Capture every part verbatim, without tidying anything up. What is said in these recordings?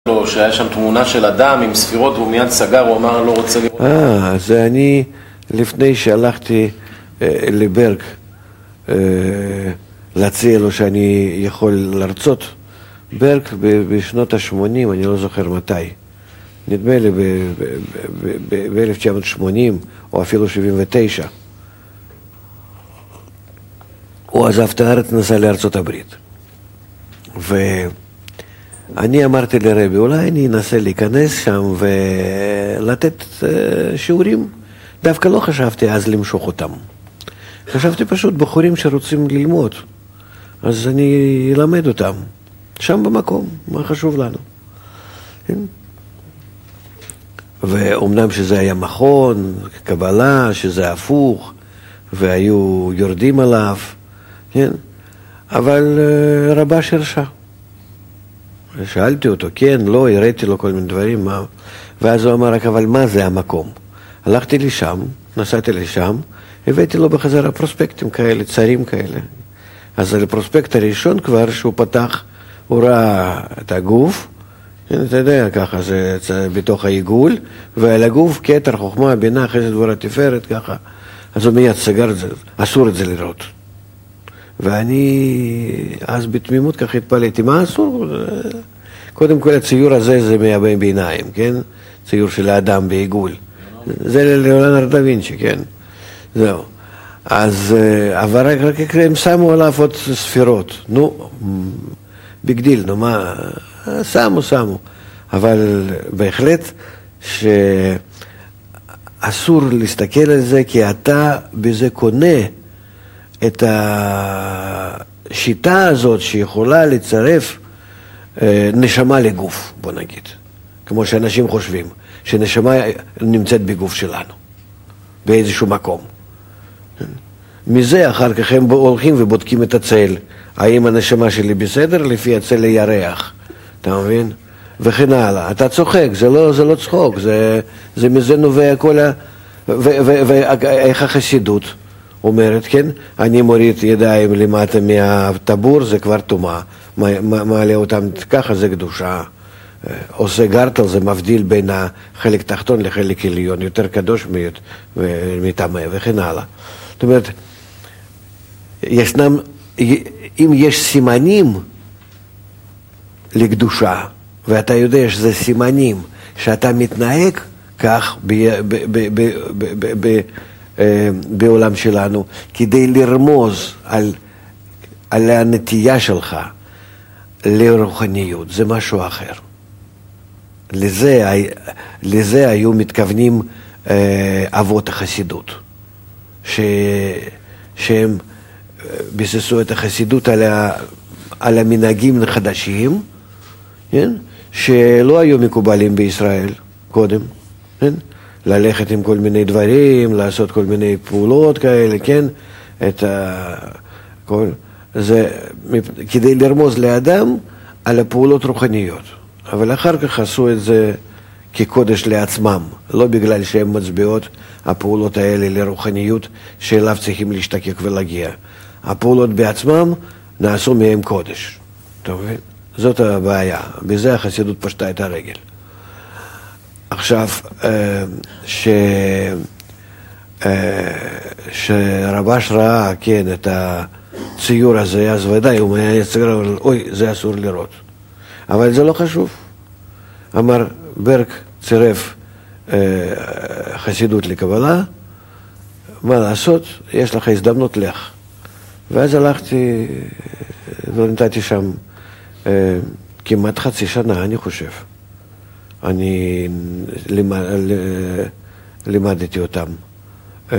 לו שהיה שם תמונה של אדם עם ספירות והוא מיד סגר, הוא אמר לא רוצה לראות. אה, זה אני לפני שהלכתי אה, לברג אה, להציע לו שאני יכול לרצות ברג בשנות ה-שמונים, אני לא זוכר מתי, נדמה לי ב-אלף תשע מאות שמונים או אפילו שבעים ותשע. הוא עזב את הארץ, נסע לארצות הברית, ואני אמרתי לרבי, אולי אני אנסה להיכנס שם ולתת שיעורים. דווקא לא חשבתי אז למשוך אותם, חשבתי פשוט בחורים שרוצים ללמוד, אז אני אלמד אותם שם במקום, מה חשוב לנו. ואומנם שזה היה מכון, קבלה, שזה הפוך, והיו יורדים עליו, כן? אבל רבש הרשה. שאלתי אותו, כן, לא, הראיתי לו כל מיני דברים, מה? ואז הוא אמר, אבל מה זה המקום? הלכתי לשם, נסעתי לשם, הבאתי לו בחזרה פרוספקטים כאלה, צרים כאלה. אז על הפרוספקט הראשון כבר, שהוא פתח, הוא ראה את הגוף, אתה יודע, ככה זה בתוך העיגול, ועל הגוף כתר, חוכמה, בינה, חסד וגבורה תפארת, ככה. אז הוא מיד סגר את זה, אסור את זה לראות. ואני אז בתמימות ככה התפלאתי, מה אסור? קודם כל הציור הזה זה מהבן ביניים, כן? ציור של האדם בעיגול. זה ליאונרדו דה וינצ'י, כן? זהו. אז, אבל רק הם שמו עליו עוד ספירות. נו, בגדיל, נו מה, שמו, שמו. אבל בהחלט שאסור להסתכל על זה, כי אתה בזה קונה את השיטה הזאת שיכולה לצרף נשמה לגוף, בוא נגיד. כמו שאנשים חושבים, שנשמה נמצאת בגוף שלנו, באיזשהו מקום. מזה אחר כך הם הולכים ובודקים את הצל. האם הנשמה שלי בסדר? לפי הצל הירח. אתה מבין? וכן הלאה. אתה צוחק, זה לא, זה לא צחוק, זה, זה מזה נובע כל ה... ואיך החסידות אומרת, כן? אני מוריד ידיים למטה מהטבור, זה כבר טומאה. מעלה אותם ככה, זה קדושה. עושה גרטל, זה מבדיל בין החלק תחתון לחלק עליון, יותר קדוש מטמא וכן הלאה. זאת אומרת, ישנם, אם יש סימנים לקדושה, ואתה יודע שזה סימנים שאתה מתנהג כך ב, ב, ב, ב, ב, ב, ב, בעולם שלנו, כדי לרמוז על, על הנטייה שלך לרוחניות, זה משהו אחר. לזה, לזה היו מתכוונים אבות החסידות, ש, שהם ביססו את החסידות על, ה, על המנהגים החדשים, כן? שלא היו מקובלים בישראל קודם, כן? ללכת עם כל מיני דברים, לעשות כל מיני פעולות כאלה, כן? את ה, כל, זה, כדי לרמוז לאדם על הפעולות רוחניות. אבל אחר כך עשו את זה כקודש לעצמם, לא בגלל שהן מצביעות הפעולות האלה לרוחניות שאליו צריכים להשתקק ולהגיע. הפעולות בעצמם נעשו מהם קודש. טוב, זאת הבעיה. בזה החסידות פשטה את הרגל. עכשיו, ש... שרבש ראה, כן, את הציור הזה, אז ודאי, הוא היה סגר, אוי, זה אסור לראות. אבל זה לא חשוב. אמר, ברג צירף חסידות לקבלה, מה לעשות? יש לך הזדמנות, לך. ואז הלכתי ונתתי שם אה, כמעט חצי שנה, אני חושב. אני לימד, לימדתי אותם אה,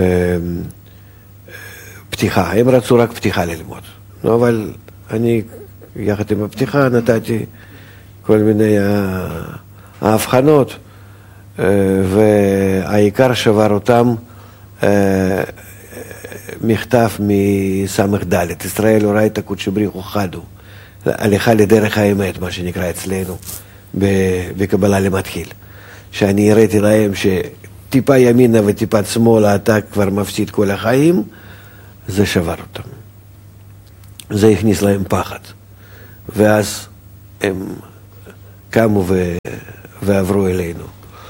פתיחה. הם רצו רק פתיחה ללמוד. לא, אבל אני, יחד עם הפתיחה, נתתי כל מיני ההבחנות, אה, והעיקר שבר אותם אה, מכתב מסמך ד' ישראל אורייתא קודשא בריך חדו, הליכה לדרך האמת, מה שנקרא אצלנו בקבלה למתחיל, שאני הראיתי להם שטיפה ימינה וטיפה שמאלה אתה כבר מפסיד כל החיים, זה שבר אותם, זה הכניס להם פחד, ואז הם קמו ו... ועברו אלינו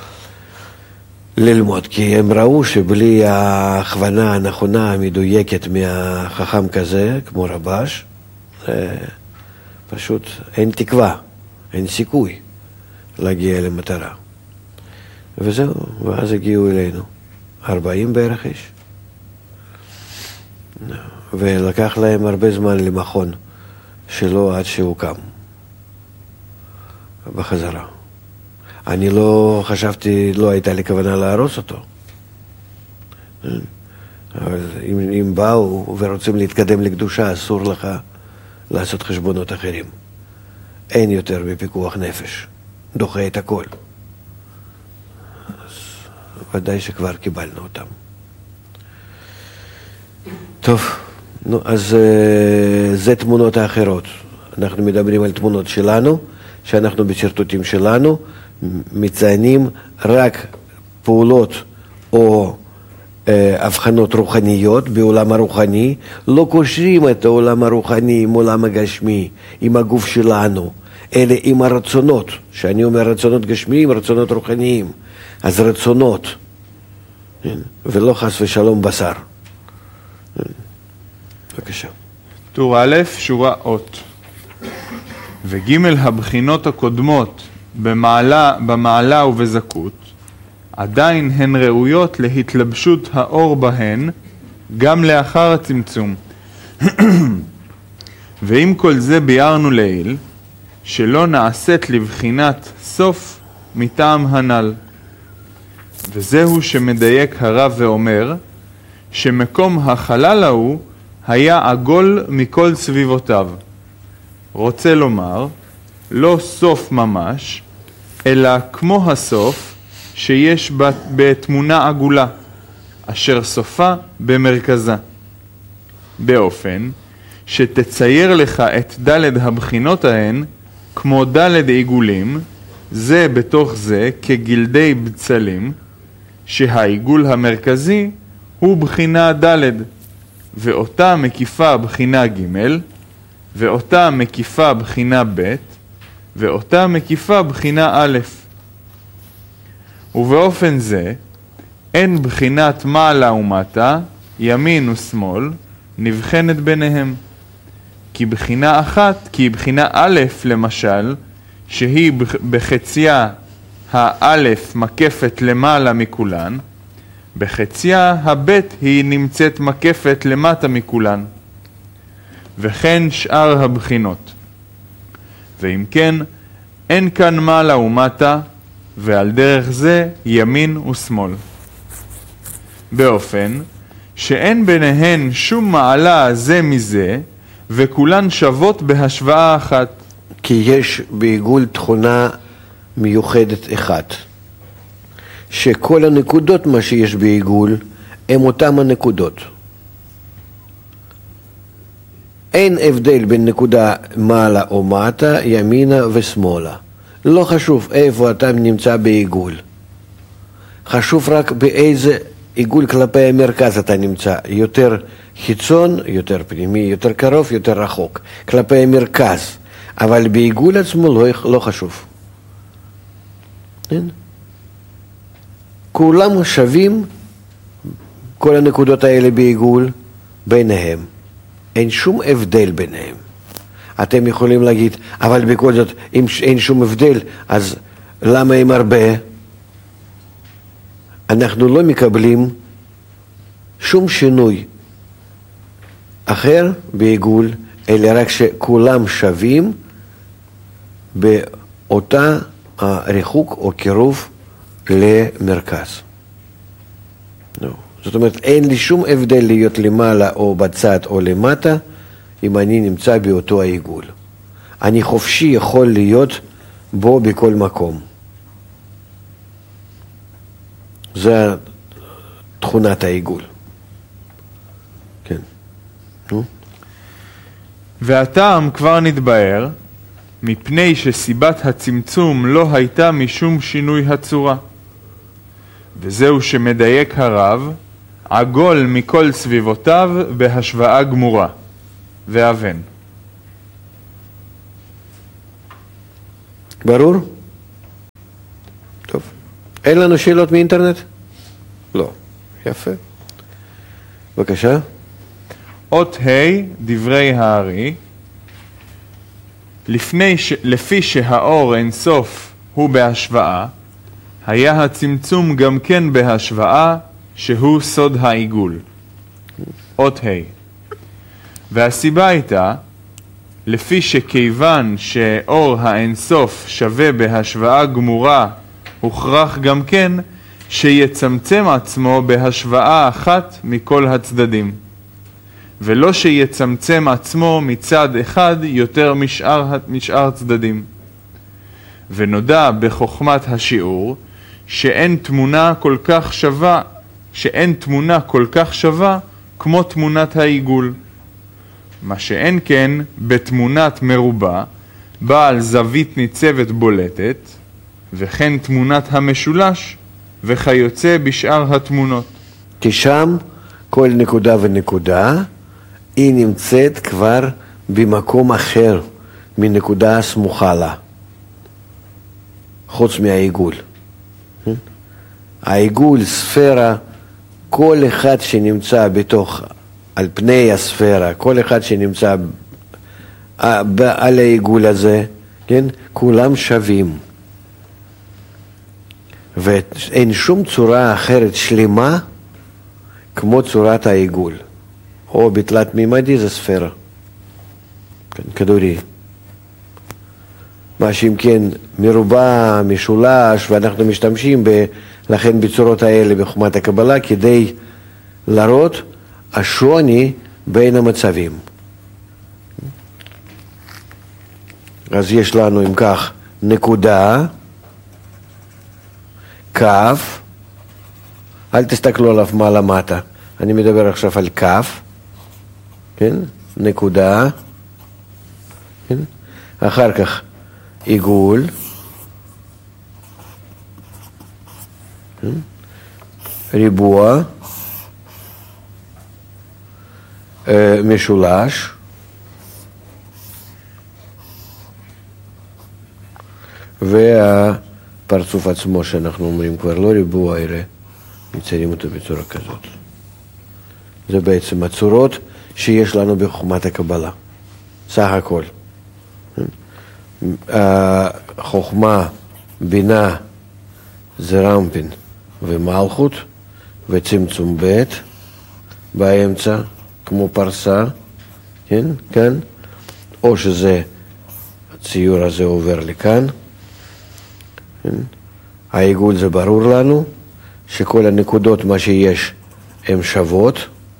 ללמוד, כי הם ראו שבלי ההכוונה הנכונה, המדויקת מהחכם כזה, כמו רבש, פשוט אין תקווה, אין סיכוי להגיע למטרה. וזהו, ואז הגיעו אלינו. ארבעים בערך איש. ולקח להם הרבה זמן למכון שלו עד שהוא קם בחזרה. אני לא חשבתי, לא הייתה לי כוונה להרוס אותו. אבל אם, אם באו ורוצים להתקדם לקדושה, אסור לך לעשות חשבונות אחרים. אין יותר בפיקוח נפש. דוחה את הכל. אז ודאי שכבר קיבלנו אותם. טוב, נו, אז זה תמונות האחרות. אנחנו מדברים על תמונות שלנו, שאנחנו בשרטוטים שלנו, מציינים רק פעולות או אה, הבחנות רוחניות בעולם הרוחני, לא קושרים את העולם הרוחני עם עולם הגשמי, עם הגוף שלנו, אלא עם הרצונות, שאני אומר רצונות גשמיים, רצונות רוחניים, אז רצונות, ולא חס ושלום בשר. בבקשה. טור א', שורה אות. וג' הבחינות הקודמות במעלה, במעלה ובזכות, עדיין הן ראויות להתלבשות האור בהן, גם לאחר הצמצום. ועם כל זה ביארנו לעיל, שלא נעשית לבחינת סוף מטעם הנ"ל. וזהו שמדייק הרב ואומר, שמקום החלל ההוא היה עגול מכל סביבותיו. רוצה לומר, לא סוף ממש, אלא כמו הסוף שיש בתמונה עגולה, אשר סופה במרכזה. באופן שתצייר לך את דלת הבחינות ההן, כמו דלת עיגולים, זה בתוך זה כגלדי בצלים, שהעיגול המרכזי הוא בחינה דלת, ואותה מקיפה בחינה ג', ואותה מקיפה בחינה ב', ואותה מקיפה בחינה א'. ובאופן זה, אין בחינת מעלה ומטה, ימין ושמאל, נבחנת ביניהם. כי בחינה אחת, כי בחינה א' למשל, שהיא בחציה האלף מקפת למעלה מכולן, בחציה הבית היא נמצאת מקפת למטה מכולן, וכן שאר הבחינות. ואם כן, אין כאן מעלה ומטה, ועל דרך זה ימין ושמאל. באופן שאין ביניהן שום מעלה זה מזה, וכולן שוות בהשוואה אחת. כי יש בעיגול תכונה מיוחדת אחת, שכל הנקודות מה שיש בעיגול הם אותם הנקודות. אין הבדל בין נקודה מעלה או מטה, ימינה ושמאלה. לא חשוב איפה אתה נמצא בעיגול. חשוב רק באיזה עיגול כלפי המרכז אתה נמצא. יותר חיצון, יותר פנימי, יותר קרוב, יותר רחוק. כלפי המרכז. אבל בעיגול עצמו לא, לא חשוב. אין? כולם שווים, כל הנקודות האלה בעיגול, ביניהם. אין שום הבדל ביניהם. אתם יכולים להגיד, אבל בכל זאת, אם אין שום הבדל, אז למה הם הרבה? אנחנו לא מקבלים שום שינוי אחר בעיגול, אלא רק שכולם שווים באותה ריחוק או קירוב למרכז. No. זאת אומרת, אין לי שום הבדל להיות למעלה או בצד או למטה, אם אני נמצא באותו העיגול. אני חופשי יכול להיות בו בכל מקום. זה תכונת העיגול. כן. נו? והטעם כבר נתבהר, מפני שסיבת הצמצום לא הייתה משום שינוי הצורה. וזהו שמדייק הרב, עגול מכל סביבותיו בהשוואה גמורה. ואבן. ברור? אין לנו שאלות מאינטרנט? לא. יפה. בבקשה. אות ה' דברי הארי, לפני ש... לפי שהאור אינסוף הוא בהשוואה, היה הצמצום גם כן בהשוואה, שהוא סוד העיגול. אות ה'. והסיבה הייתה, לפי שכיוון שאור האינסוף שווה בהשוואה גמורה, הוכרח גם כן שיצמצם עצמו בהשוואה אחת מכל הצדדים, ולא שיצמצם עצמו מצד אחד יותר משאר, משאר צדדים. ונודע בחוכמת השיעור שאין תמונה כל כך שווה, שאין תמונה כל כך שווה כמו תמונת העיגול. מה שאין כן בתמונת מרובע, בעל זווית ניצבת בולטת, וכן תמונת המשולש, וכיוצא בשאר התמונות. כי שם כל נקודה ונקודה היא נמצאת כבר במקום אחר מנקודה הסמוכה לה, חוץ מהעיגול. העיגול, ספירה, כל אחד שנמצא בתוך, על פני הספירה, כל אחד שנמצא על העיגול הזה, כן? כולם שווים. ואין שום צורה אחרת שלמה כמו צורת העיגול. או בתלת מימדי זה ספירה, כן, כדורי. מה שאם כן מרובע, משולש, ואנחנו משתמשים ב, לכן בצורות האלה בחוכמת הקבלה כדי להראות השוני בין המצבים. אז יש לנו אם כך נקודה, קו, אל תסתכלו עליו מעלה מטה, אני מדבר עכשיו על קו, כן? נקודה, כן? אחר כך עיגול, כן? ריבוע, אה, משולש, והפרצוף עצמו שאנחנו אומרים כבר לא ריבוע, אלא מציירים אותו בצורה כזאת. זה בעצם הצורות שיש לנו בחוכמת הקבלה, סך הכל. חוכמה, בינה, זה רמפין ומלכות, וצמצום ב' באמצע, כמו פרסה, כן, כאן, או שזה, הציור הזה עובר לכאן. כן? העיגול זה ברור לנו, שכל הנקודות מה שיש הן שוות,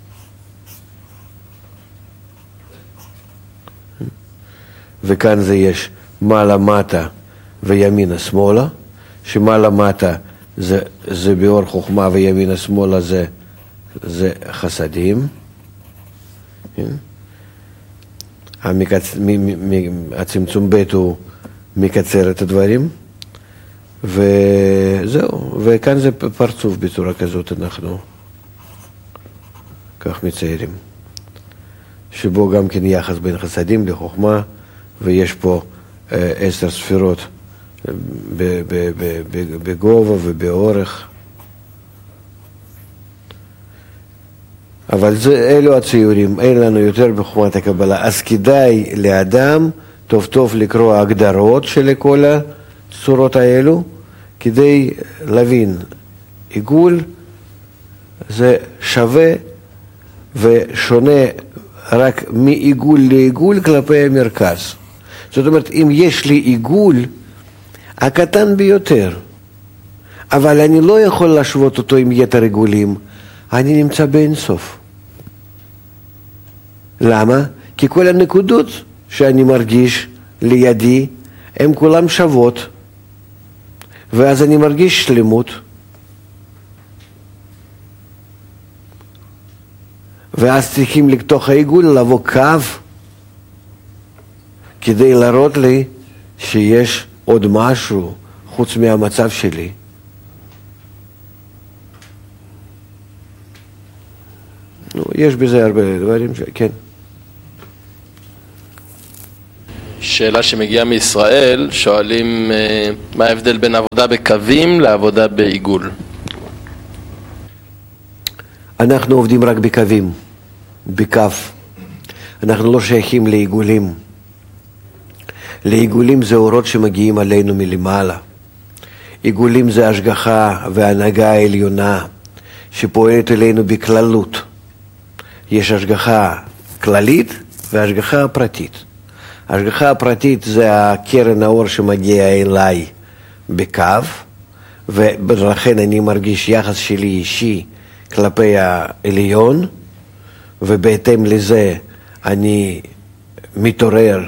וכאן זה יש מעלה מטה וימינה שמאלה, שמעלה מטה זה, זה באור חוכמה וימינה שמאלה זה, זה חסדים. כן? המקצ... מ, מ, מ, הצמצום ב' הוא מקצר את הדברים, וזהו, וכאן זה פרצוף בצורה כזאת אנחנו כך מציירים, שבו גם כן יחס בין חסדים לחוכמה, ויש פה אה, עשר ספירות בגובה ובאורך. אבל זה, אלו הציורים, אין לנו יותר בחוכמת הקבלה. אז כדאי לאדם טוב טוב לקרוא הגדרות של כל הצורות האלו, כדי להבין. עיגול זה שווה ושונה רק מעיגול לעיגול כלפי המרכז. זאת אומרת, אם יש לי עיגול הקטן ביותר, אבל אני לא יכול להשוות אותו עם יתר עיגולים, אני נמצא באינסוף. למה? כי כל הנקודות שאני מרגיש לידי, הן כולן שוות, ואז אני מרגיש שלמות. ואז צריכים לתוך העיגול לבוא קו, כדי להראות לי שיש עוד משהו חוץ מהמצב שלי. יש בזה הרבה דברים ש... כן. שאלה שמגיעה מישראל, שואלים מה ההבדל בין עבודה בקווים לעבודה בעיגול? אנחנו עובדים רק בקווים, בקו. אנחנו לא שייכים לעיגולים. לעיגולים זה אורות שמגיעים עלינו מלמעלה. עיגולים זה השגחה והנהגה העליונה שפועלת אלינו בכללות. יש השגחה כללית והשגחה פרטית. ההשגחה הפרטית זה הקרן האור שמגיע אליי בקו, ולכן אני מרגיש יחס שלי אישי כלפי העליון, ובהתאם לזה אני מתעורר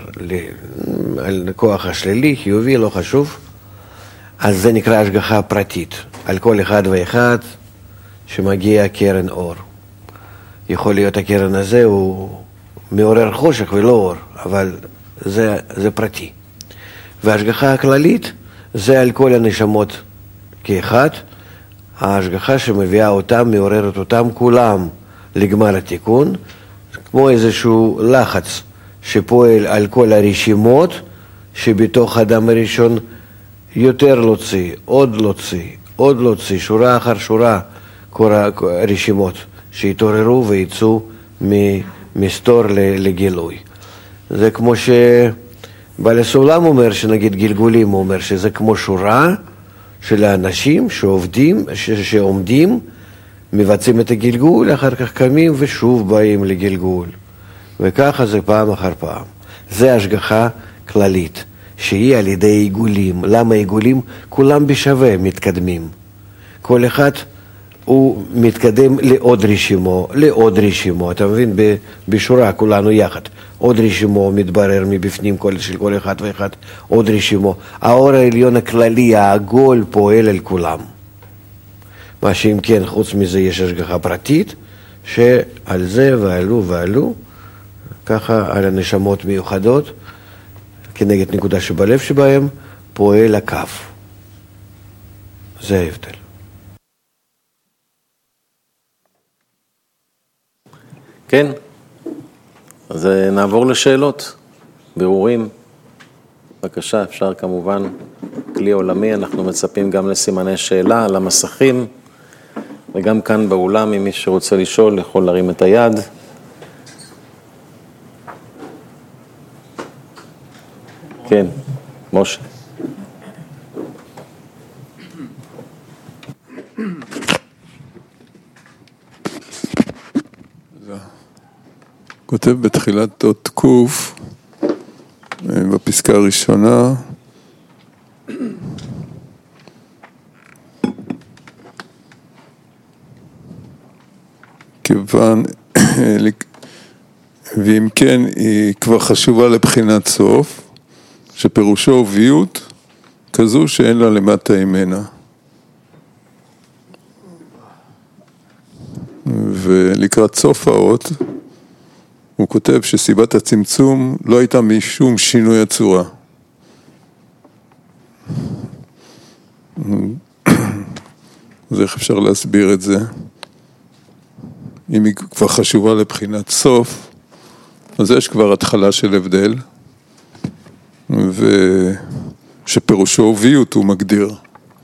על כוח השלילי, חיובי, לא חשוב. אז זה נקרא השגחה פרטית, על כל אחד ואחד שמגיע קרן אור. יכול להיות הקרן הזה הוא מעורר חושך ולא אור, אבל זה, זה פרטי. וההשגחה הכללית זה על כל הנשמות כאחד, ההשגחה שמביאה אותם, מעוררת אותם כולם לגמר התיקון, כמו איזשהו לחץ שפועל על כל הרשימות שבתוך האדם הראשון יותר להוציא, עוד להוציא, עוד להוציא, שורה אחר שורה, כל הרשימות שהתעוררו ויצאו מסתור לגילוי. זה כמו שבעל הסולם אומר, שנגיד גלגולים, הוא אומר שזה כמו שורה של האנשים שעובדים, ש- שעומדים, מבצעים את הגלגול, אחר כך קמים ושוב באים לגלגול. וככה זה פעם אחר פעם. זה השגחה כללית, שהיא על ידי עיגולים. למה עיגולים? כולם בשווה מתקדמים. כל אחד הוא מתקדם לעוד רשימו, לעוד רשימו. אתה מבין? ב- בשורה כולנו יחד. עוד רשימו מתברר מבפנים כל, של כל אחד ואחד, עוד רשימו. האור העליון הכללי, העגול, פועל על כולם. מה שאם כן, חוץ מזה יש השגחה פרטית, שעל זה ועלו ועלו, ככה על הנשמות מיוחדות, כנגד נקודה שבלב שבהם, פועל הקו. זה ההבדל. כן, אז נעבור לשאלות, בירורים. בבקשה, אפשר כמובן, כלי עולמי, אנחנו מצפים גם לסימני שאלה על המסכים, וגם כאן באולם, אם מי שרוצה לשאול, יכול להרים את היד. כן, משה. כותב בתחילת אות קוף, בפסקה הראשונה, כיוון, ואם כן, היא כבר חשובה לבחינת סוף, שפירושו הוביות כזו שאין לה למטה ממנה. ולקראת סוף האות, הוא כותב שסיבת הצמצום לא הייתה משום שינוי הצורה. אז איך אפשר להסביר את זה? אם היא כבר חשובה לבחינת סוף, אז יש כבר התחלה של הבדל, ושפירושו הוביות הוא מגדיר.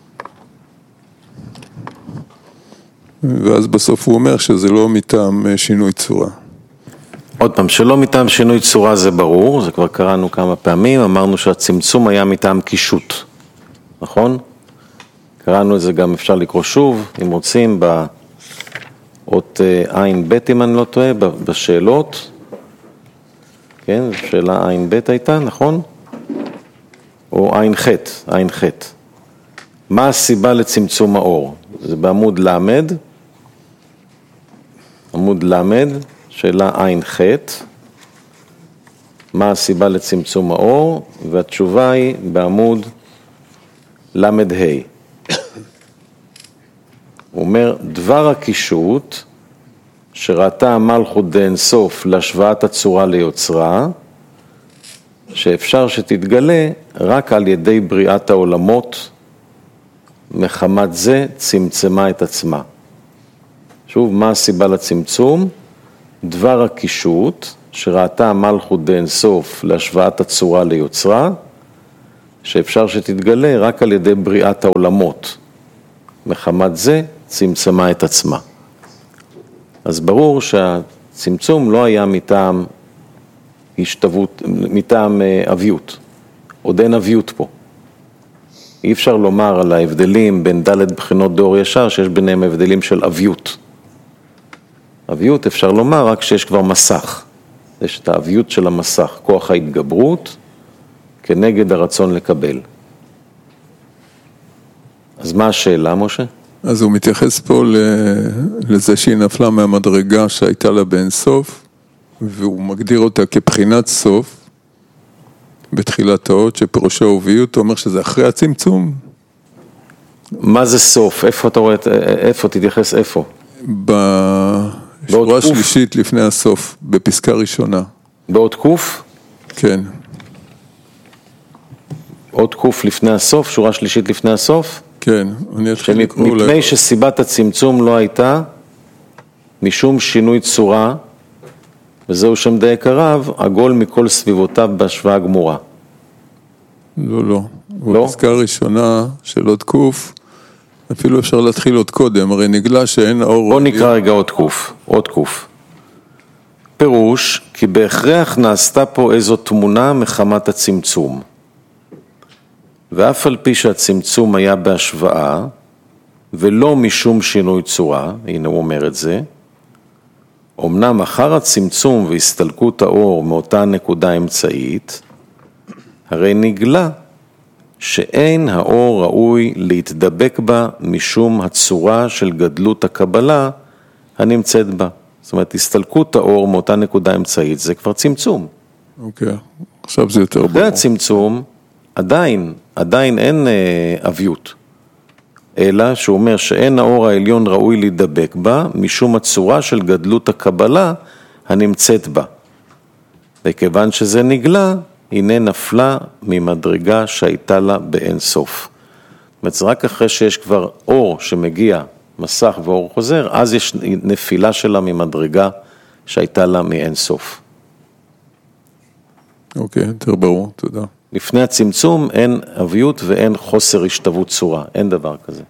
ואז בסוף הוא אומר שזה לא מטעם שינוי צורה. עוד פעם, שלא מטעם שינוי צורה זה ברור, זה כבר קראנו כמה פעמים, אמרנו שהצמצום היה מטעם קישוט, נכון? קראנו את זה גם, אפשר לקרוא שוב, אם רוצים, באות עין בית, אם אני לא טועה, בשאלות, כן, שאלה עין בית הייתה, נכון? או עין חט, עין חט. מה הסיבה לצמצום האור? זה בעמוד למד, עמוד למד, שאלה עין חט, מה הסיבה לצמצום האור? והתשובה היא בעמוד למד ה'. הוא אומר, דבר הקישוט שראתה המלכות דאין סוף להשוואת הצורה ליוצרה, שאפשר שתתגלה רק על ידי בריאת העולמות, מחמת זה צמצמה את עצמה. שוב, מה הסיבה לצמצום? דבר הקישוט שראתה מלכות דאין סוף להשוואת הצורה ליוצרה, שאפשר שתתגלה רק על ידי בריאת העולמות. מחמת זה צמצמה את עצמה. אז ברור שהצמצום לא היה מטעם השתוות, מטעם אביות. עוד אין אביות פה. אי אפשר לומר על ההבדלים בין ד' בחינות דור ישר, שיש ביניהם הבדלים של אביות. אביות אפשר לומר רק שיש כבר מסך. יש את האביות של המסך, כוח ההתגברות, כנגד הרצון לקבל. אז מה השאלה, משה? אז הוא מתייחס פה לזה שהיא נפלה מהמדרגה שהייתה לה באין סוף, והוא מגדיר אותה כבחינת סוף, בתחילת האות, שפירושו אוביות, הוא אומר שזה אחרי הצמצום. מה זה סוף? איפה אתה רואה, איפה תתייחס איפה? בשורה השלישית לפני הסוף, בפסקה ראשונה. באות קוף? כן. עוד קוף לפני הסוף, שורה שלישית לפני הסוף? כן, אני אתחיל לקרוא לה. מפני שסיבת הצמצום לא הייתה, משום שינוי צורה, וזהו שם דייק הרב, עגול מכל סביבותיו בהשוואה גמורה. לא, לא. לא? בפסקה הראשונה של עוד קוף, אפילו אפשר להתחיל עוד קודם, הרי נגלה שאין האור... בוא נקרא רגע עוד קוף, עוד קוף. פירוש, כי בהכרח נעשתה פה איזו תמונה מחמת הצמצום. ואף על פי שהצמצום היה בהשוואה, ולא משום שינוי צורה, הנה הוא אומר את זה, אמנם אחר הצמצום והסתלקות האור מאותה נקודה אמצעית, הרי נגלה שאין האור ראוי להתדבק בה משום הצורה של גדלות הקבלה הנמצאת בה. זאת אומרת, הסתלקות האור מאותה נקודה אמצעית, זה כבר צמצום. אוקיי, עכשיו זה יותר ברור. אחרי הצמצום, עדיין, עדיין אין אה, אביות. אלא שהוא אומר שאין האור העליון ראוי להידבק בה, משום הצורה של גדלות הקבלה הנמצאת בה. וכיוון שזה נגלה, הנה נפלה ממדרגה שהייתה לה באין סוף. זאת אומרת, רק אחרי שיש כבר אור שמגיע, מסך ואור חוזר, אז יש נפילה שלה ממדרגה שהייתה לה מאין סוף. אוקיי, יותר ברור, תודה. לפני הצמצום אין אביות ואין חוסר השתוות צורה, אין דבר כזה.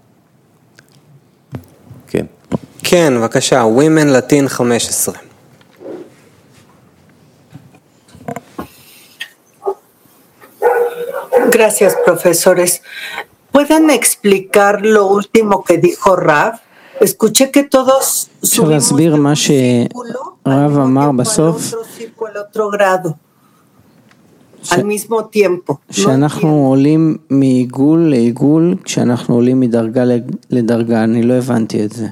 כן. כן, בבקשה, Women Latin חמש עשרה. Gracias, profesores. ¿Pueden explicar lo último que dijo Rav? Escuché que todos subimos de un círculo al otro grado. al mismo tiempo. שאנחנו עולים מעיגול לעיגול, כשאנחנו עולים מדרגה לדרגה, אני לא הבנתי את זה.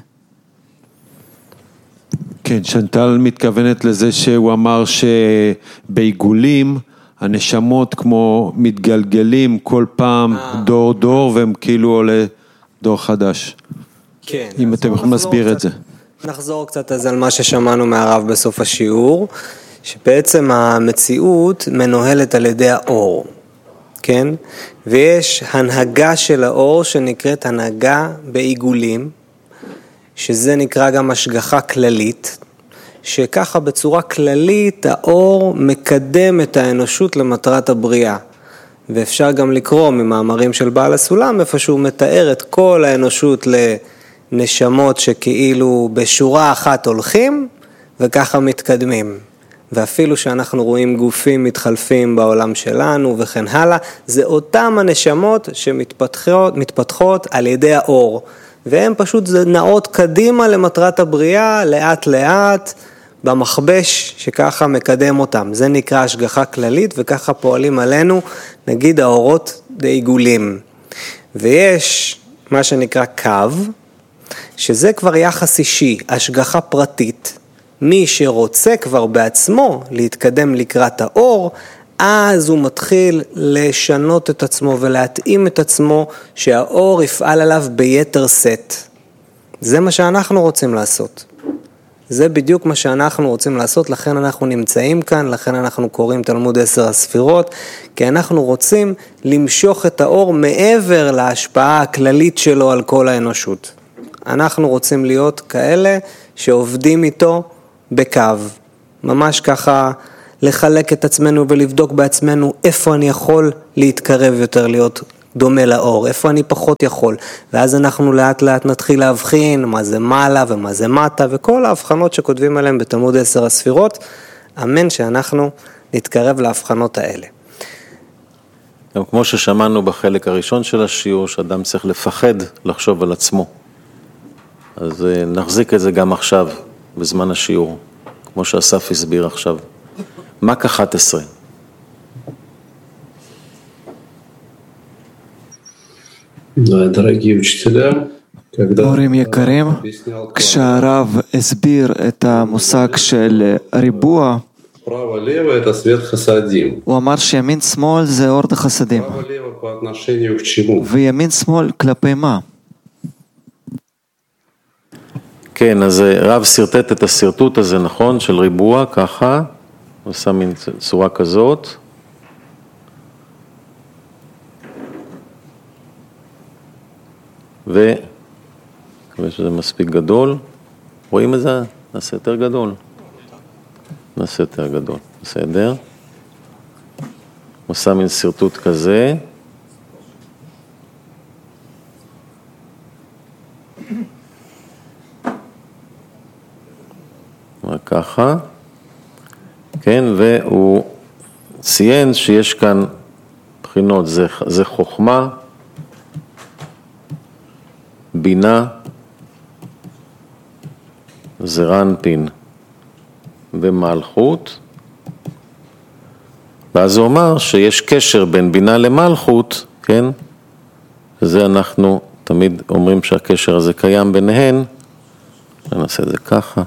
כן, שנטל מתכוונת לזה שהוא אמר שבעיגולים הנשמות כמו מתגלגלים כל פעם דור דור והם כאילו עולה דור חדש. כן. אם אתם יכולים להסביר את זה. נחזור קצת אז על מה ששמענו מהרב בסוף השיעור, שבעצם המציאות מנוהלת על ידי האור, כן? ויש הנהגה של האור שנקראת הנהגה בעיגולים, שזה נקרא גם השגחה כללית, שככה בצורה כללית האור מקדם את האנושות למטרת הבריאה. ואפשר גם לקרוא ממאמרים של בעל הסולם, איפה שהוא מתאר את כל האנושות לנשמות שכאילו בשורה אחת הולכים, וככה מתקדמים. ואפילו שאנחנו רואים גופים מתחלפים בעולם שלנו וכן הלאה, זה אותם הנשמות שמתפתחות מתפתחות על ידי האור. והן פשוט נעות קדימה למטרת הבריאה, לאט לאט, במחבש שככה מקדם אותם. זה נקרא השגחה כללית, וככה פועלים עלינו, נגיד האורות בעיגולים. ויש מה שנקרא קו, שזה כבר יחס אישי, השגחה פרטית. מי שרוצה כבר בעצמו להתקדם לקראת האור, אז הוא מתחיל לשנות את עצמו ולהתאים את עצמו שהאור יפעל עליו ביתר סט. זה מה שאנחנו רוצים לעשות. זה בדיוק מה שאנחנו רוצים לעשות, לכן אנחנו נמצאים כאן, לכן אנחנו קוראים תלמוד עשר הספירות, כי אנחנו רוצים למשוך את האור מעבר להשפעה הכללית שלו על כל האנושות. אנחנו רוצים להיות כאלה שעובדים איתו בקו. ממש ככה לחלק את עצמנו ולבדוק בעצמנו איפה אני יכול להתקרב יותר, להיות דומה לאור, איפה אני פחות יכול, ואז אנחנו לאט לאט נתחיל להבחין מה זה מעלה ומה זה מטה, וכל ההבחנות שכותבים עליהם בתלמוד עשר הספירות, אמן שאנחנו נתקרב להבחנות האלה. גם כמו ששמענו בחלק הראשון של השיעור, שאדם צריך לפחד לחשוב על עצמו. אז נחזיק את זה גם עכשיו, בזמן השיעור, כמו שאסף הסביר עכשיו. מק אחת עשרה. הורים יקרים, כשהרב הסביר את המושג של ריבוע, הוא אמר שימין שמאל זה אור החסדים. וימין שמאל כלפי מה? כן, אז רב סרטט את הסרטוט הזה, נכון, של ריבוע, ככה, הוא עושה מין צורה כזאת. ו... מקווה שזה מספיק גדול. רואים את זה? נעשה יותר גדול. נעשה יותר גדול. בסדר? עושה מין סרטוט כזה. ככה. כן, והוא ציין שיש כאן בחינות, זה, זה חוכמה, בינה, זה רנפין ומלכות, ואז הוא אומר שיש קשר בין בינה למלכות, כן? וזה אנחנו תמיד אומרים שהקשר הזה קיים ביניהן, נעשה את זה ככה.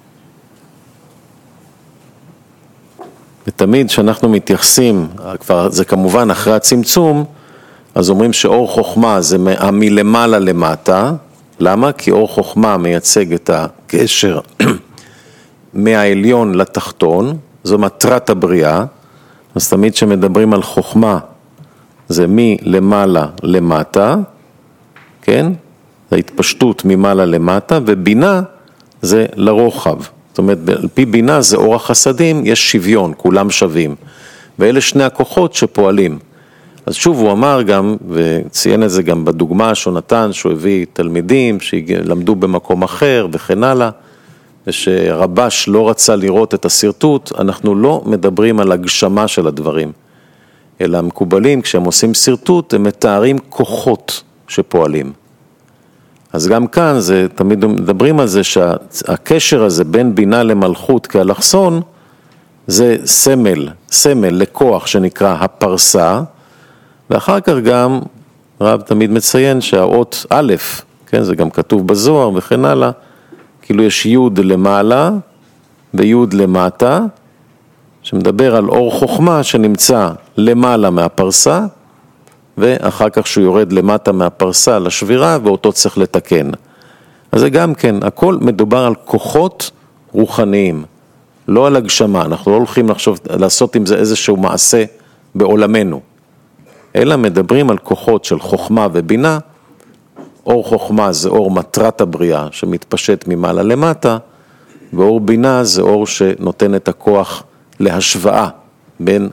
ותמיד כשאנחנו מתייחסים, כבר זה כמובן אחרי הצמצום, אז אומרים שאור חוכמה זה מלמעלה למטה. למה? כי אור חוכמה מייצג את הקשר מהעליון לתחתון, זו מטרת הבריאה. אז תמיד שמדברים על חוכמה, זה מלמעלה למטה, כן? זה התפשטות ממעלה למטה, ובינה זה לרוחב. זאת אומרת, על פי בינה זה אור החסדים, יש שוויון, כולם שווים. ואלה שני הכוחות שפועלים. אז שוב הוא אמר גם, וציין את זה גם בדוגמה שהוא נתן, שהוא הביא תלמידים שלמדו במקום אחר וכן הלאה, ושרבש לא רצה לראות את הסרטוט, אנחנו לא מדברים על הגשמה של הדברים, אלא המקובלים, כשהם עושים סרטוט, הם מתארים כוחות שפועלים. אז גם כאן זה, תמיד מדברים על זה שהקשר הזה בין בינה למלכות כאלכסון, זה סמל, סמל לכוח שנקרא הפרסה, ואחר כך גם רב תמיד מציין שהאות א', כן, זה גם כתוב בזוהר וכן הלאה, כאילו יש י' למעלה וי' למטה, שמדבר על אור חוכמה שנמצא למעלה מהפרסה, ואחר כך שהוא יורד למטה מהפרסה לשבירה, ואותו צריך לתקן. אז זה גם כן, הכל מדובר על כוחות רוחניים, לא על הגשמה, אנחנו לא הולכים לחשוב, לעשות עם זה איזשהו מעשה בעולמנו, אלא מדברים על כוחות של חוכמה ובינה. אור חוכמה זה אור מטרת הבריאה שמתפשט ממעלה למטה, ואור בינה זה אור שנותן את הכוח להשוואה בין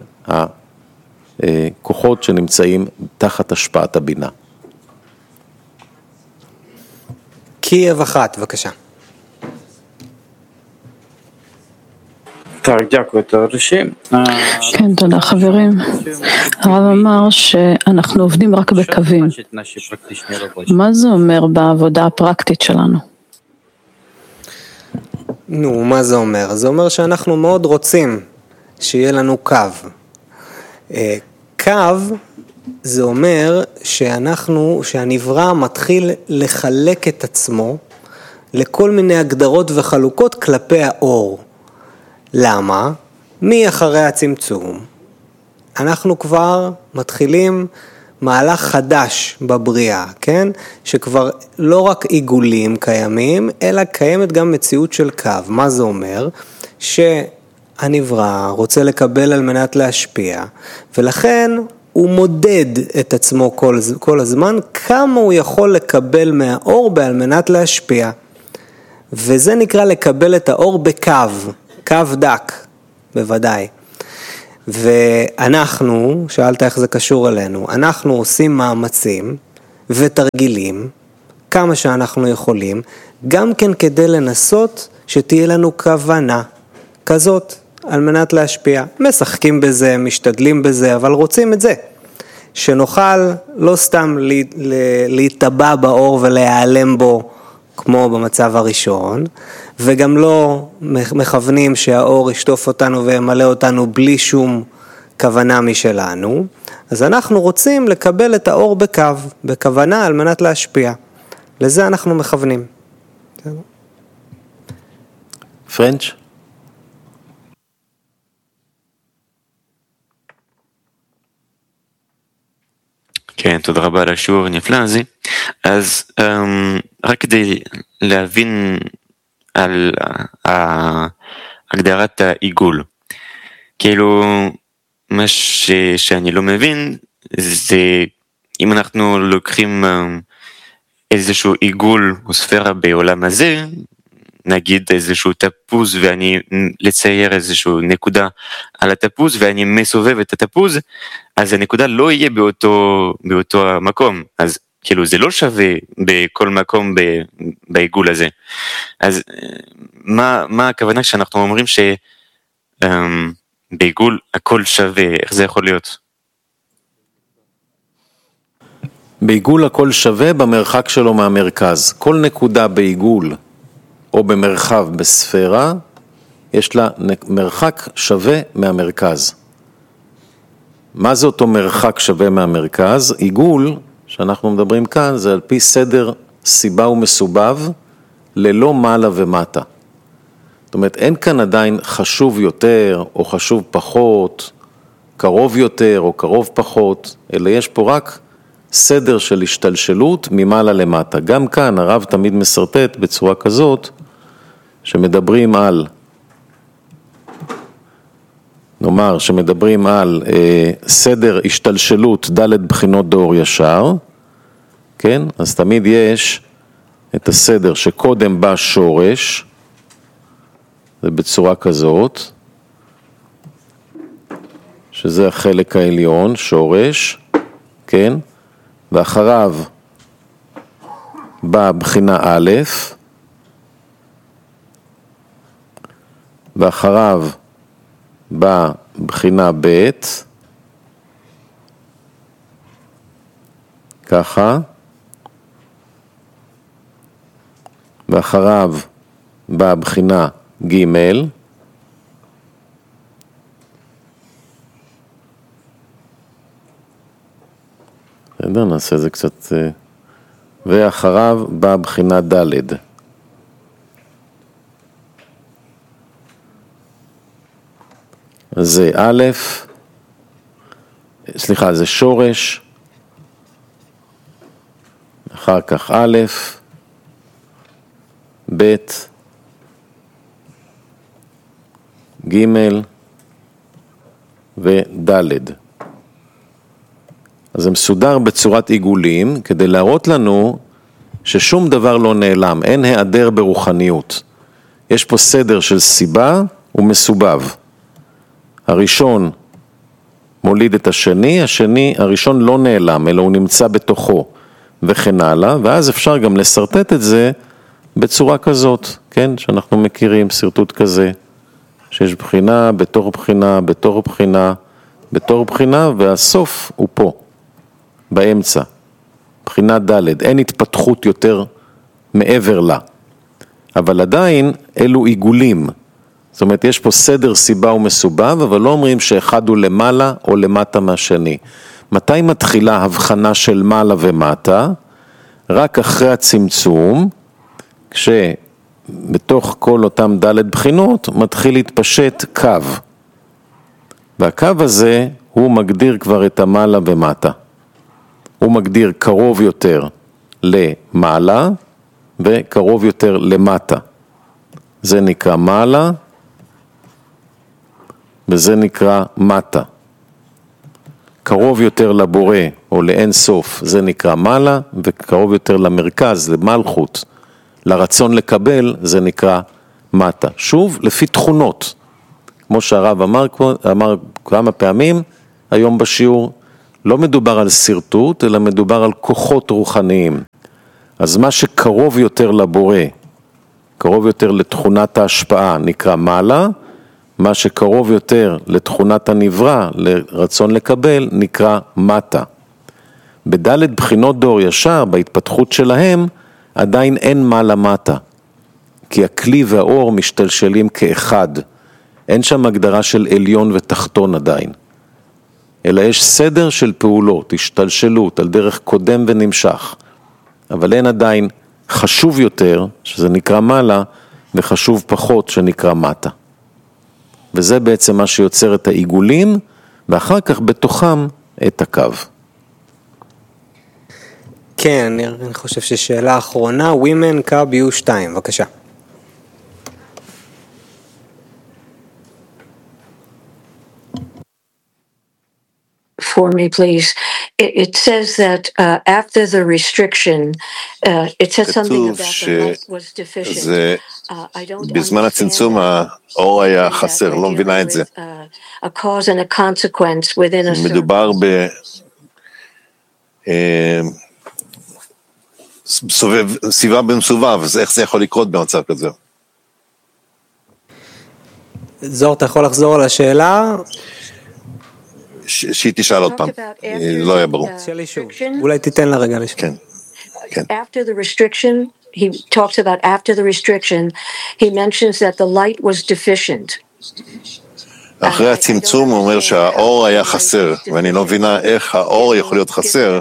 הכוחות שנמצאים תחת השפעת הבינה. קייב אחת, בבקשה. כן, תודה חברים. הרב אמר שאנחנו עובדים רק בקווים. מה זה אומר בעבודה הפרקטית שלנו? נו, מה זה אומר? זה אומר שאנחנו מאוד רוצים שיהיה לנו קו. קו זה אומר שאנחנו, שהנברא מתחיל לחלק את עצמו לכל מיני הגדרות וחלוקות כלפי האור. למה? מי אחרי הצמצום? אנחנו כבר מתחילים מהלך חדש בבריאה, כן? שכבר לא רק עיגולים קיימים, אלא קיימת גם מציאות של קו. מה זה אומר? שהנברא רוצה לקבל על מנת להשפיע, ולכן הוא מודד את עצמו כל, כל הזמן, כמה הוא יכול לקבל מהאור על מנת להשפיע. וזה נקרא לקבל את האור בקו. קו דק, בוודאי. ואנחנו, שאלת איך זה קשור אלינו, אנחנו עושים מאמצים ותרגילים, כמה שאנחנו יכולים, גם כן כדי לנסות שתהיה לנו כוונה כזאת, על מנת להשפיע. משחקים בזה, משתדלים בזה, אבל רוצים את זה. שנוכל לא סתם להתאבע באור ולהיעלם בו, כמו במצב הראשון, וגם לא מכוונים שהאור ישטוף אותנו וימלא אותנו בלי שום כוונה משלנו, אז אנחנו רוצים לקבל את האור בקו, בכוונה על מנת להשפיע. לזה אנחנו מכוונים. פרנץ'? כן, תודה רבה על השיעור הנפלא הזה. אז um, רק כדי להבין על uh, הגדרת העיגול, כאילו מה ש, שאני לא מבין זה אם אנחנו לוקחים um, איזשהו עיגול או ספירה בעולם הזה, נגיד איזשהו תפוז ואני לצייר איזשהו נקודה על התפוז ואני מסובב את התפוז, אז הנקודה לא יהיה באותו, באותו המקום, אז כאילו זה לא שווה בכל מקום בעיגול הזה. אז מה, מה הכוונה שאנחנו אומרים שבעיגול הכל שווה, איך זה יכול להיות? בעיגול הכל שווה במרחק שלו מהמרכז. כל נקודה בעיגול או במרחב בספירה, יש לה מרחק שווה מהמרכז. מה זה אותו מרחק שווה מהמרכז? עיגול, שאנחנו מדברים כאן, זה על פי סדר סיבה ומסובב, ללא מעלה ומטה. זאת אומרת, אין כאן עדיין חשוב יותר או חשוב פחות, קרוב יותר או קרוב פחות, אלא יש פה רק סדר של השתלשלות ממעלה למטה. גם כאן הרב תמיד מסרטט בצורה כזאת, שמדברים על, נאמר שמדברים על אה, סדר השתלשלות ד' בחינות דור ישר, כן? אז תמיד יש את הסדר שקודם בא שורש, זה בצורה כזאת, שזה החלק העליון, שורש, כן? ואחריו בא בחינה א', ואחריו בא בחינה ב', ככה, ואחריו בא בחינה ג', בסדר, נעשה זה קצת, ואחריו בא בחינה ד'. זה א', סליחה, זה שורש, אחר כך א', ב', ג' וד'. אז זה מסודר בצורת עיגולים, כדי להראות לנו ששום דבר לא נעלם, אין היעדר ברוחניות. יש פה סדר של סיבה ומסובב. הראשון מוליד את השני, השני, הראשון לא נעלם, אלא הוא נמצא בתוכו וכן הלאה, ואז אפשר גם לסרטט את זה בצורה כזאת, כן? שאנחנו מכירים סרטוט כזה, שיש בחינה, בתור בחינה, בתור בחינה, בתור בחינה, והסוף הוא פה, באמצע, בחינה ד', אין התפתחות יותר מעבר לה, אבל עדיין אלו עיגולים, זאת אומרת, יש פה סדר סיבה ומסובב, אבל לא אומרים שאחד הוא למעלה או למטה מהשני. מתי מתחילה הבחנה של מעלה ומטה? רק אחרי הצמצום, כשבתוך כל אותם ד' בחינות מתחיל להתפשט קו. והקו הזה הוא מגדיר כבר את המעלה ומטה. הוא מגדיר קרוב יותר למעלה וקרוב יותר למטה. זה נקרא מעלה, וזה נקרא מטה. קרוב יותר לבורא או לאין סוף, זה נקרא מעלה, וקרוב יותר למרכז, למלכות, לרצון לקבל, זה נקרא מטה. שוב, לפי תכונות. כמו שהרב אמר, אמר כמה פעמים, היום בשיעור, לא מדובר על סרטוט, אלא מדובר על כוחות רוחניים. אז מה שקרוב יותר לבורא, קרוב יותר לתכונת ההשפעה, נקרא מעלה, מה שקרוב יותר לתכונת הנברא, לרצון לקבל, נקרא מטה. בדלת בחינות דור ישר, בהתפתחות שלהם, עדיין אין מעלה מטה. כי הכלי והאור משתלשלים כאחד. אין שם הגדרה של עליון ותחתון עדיין. אלא יש סדר של פעולות, השתלשלות, על דרך קודם ונמשך. אבל אין עדיין חשוב יותר, שזה נקרא מעלה, וחשוב פחות, שנקרא מטה. וזה בעצם מה שיוצר את העיגולים, ואחר כך בתוכם את הקו. כן, אני חושב ששאלה אחרונה, Women קו יו שתיים, בבקשה. For me, please. It, it says that uh, after the restriction, uh, it says something about the light was deficient. Uh, I don't בזמן הצמצום האור היה חסר, לא מבינה את זה. A cause and a consequence within a circle. מדובר ב... סובב, סביבה במסובב, אז איך זה יכול לקרות במצב כזה? זוהר, אתה יכול לחזור על השאלה? שהיא תשאל עוד פעם, לא היה ברור. אולי תיתן לה רגע לשאול. כן, כן. After the restriction, he talks about after the restriction, he mentions that the light was deficient. אחרי הצמצום הוא אומר שהאור היה חסר, ואני לא מבינה איך האור יכול להיות חסר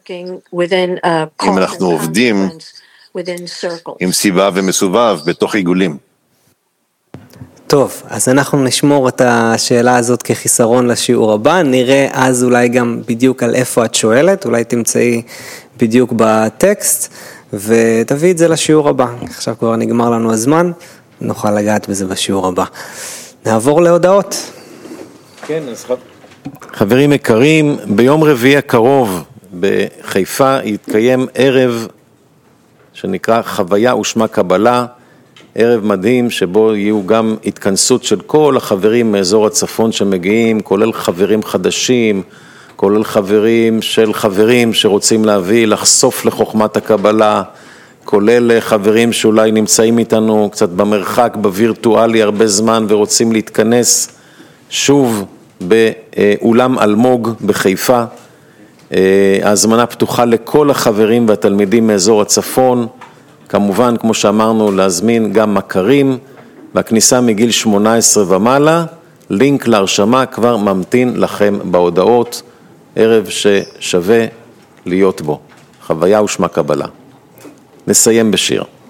אם אנחנו עובדים עם סיבה ומסובב בתוך עיגולים. טוב, אז אנחנו נשמור את השאלה הזאת כחיסרון לשיעור הבא, נראה אז אולי גם בדיוק על איפה את שואלת, אולי תמצאי בדיוק בטקסט, ותביא את זה לשיעור הבא. עכשיו כבר נגמר לנו הזמן, נוכל לגעת בזה בשיעור הבא. נעבור להודעות. כן, אז חברים יקרים, ביום רביעי הקרוב בחיפה יתקיים ערב שנקרא חוויה ושמה קבלה, ערב מדהים שבו יהיו גם התכנסות של כל החברים מאזור הצפון שמגיעים, כולל חברים חדשים, כולל חברים של חברים שרוצים להביא, לחשוף לחוכמת הקבלה, כולל חברים שאולי נמצאים איתנו קצת במרחק, בווירטואלי הרבה זמן ורוצים להתכנס שוב באולם אלמוג בחיפה. ההזמנה פתוחה לכל החברים והתלמידים מאזור הצפון, כמובן כמו שאמרנו להזמין גם מכרים, והכניסה מגיל שמונה עשרה ומעלה, לינק להרשמה כבר ממתין לכם בהודעות, ערב ששווה להיות בו, חוויה ושמה קבלה. נסיים בשיר.